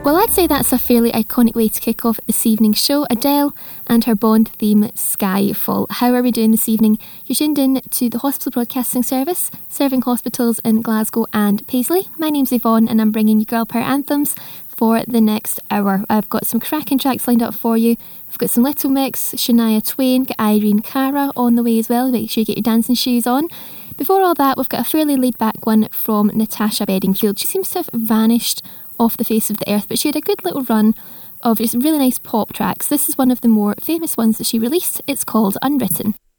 Well, I'd say that's a fairly iconic way to kick off this evening's show. Adele and her Bond theme, Skyfall. How are we doing this evening? You're tuned in to the Hospital Broadcasting Service, serving hospitals in Glasgow and Paisley. My name's Yvonne and I'm bringing you girl power anthems for the next hour. I've got some cracking tracks lined up for you. We've got some Little Mix, Shania Twain, got Irene Cara on the way as well. Make sure you get your dancing shoes on. Before all that, we've got a fairly laid-back one from Natasha Bedingfield. She seems to have vanished off the face of the earth, but she had a good little run of just really nice pop tracks. This is one of the more famous ones that she released. It's called Unwritten.